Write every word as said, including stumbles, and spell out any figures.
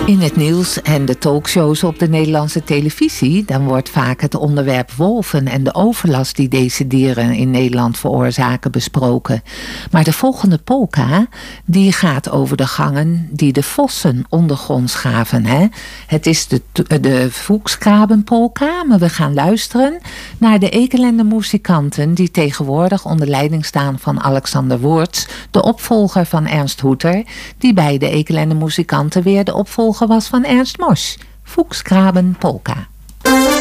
In het nieuws en de talkshows op de Nederlandse televisie, dan wordt vaak het onderwerp wolven en de overlast die deze dieren in Nederland veroorzaken besproken. Maar de volgende polka, die gaat over de gangen die de vossen ondergronds gaven. Hè? Het is de, de Fuchsgrabenpolka, maar we gaan luisteren naar de Ekelende muzikanten die tegenwoordig onder leiding staan van Alexander Woerts, de opvolger van Ernst Hoeter, die bij de Ekelende muzikanten weer de opvolger was van Ernst Mosch. Fuchsgrabenpolka.